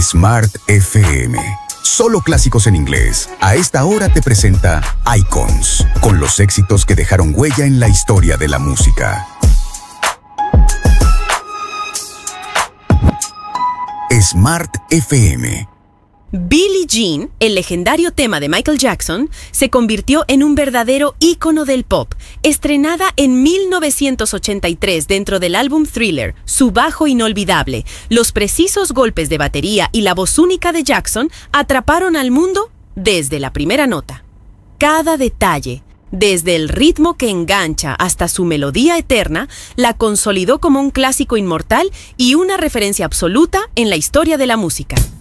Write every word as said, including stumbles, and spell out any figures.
Smart F M. Solo clásicos en inglés. A esta hora te presenta Icons, con los éxitos que dejaron huella en la historia de la música. Smart F M. Billie Jean, el legendario tema de Michael Jackson, se convirtió en un verdadero ícono del pop. Estrenada en mil novecientos ochenta y tres dentro del álbum Thriller, su bajo inolvidable, los precisos golpes de batería y la voz única de Jackson atraparon al mundo desde la primera nota. Cada detalle, desde el ritmo que engancha hasta su melodía eterna, la consolidó como un clásico inmortal y una referencia absoluta en la historia de la música.